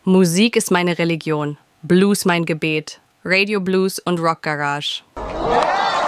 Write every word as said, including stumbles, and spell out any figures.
Musik ist meine Religion, Blues mein Gebet, Radio Blues und Rock Garage.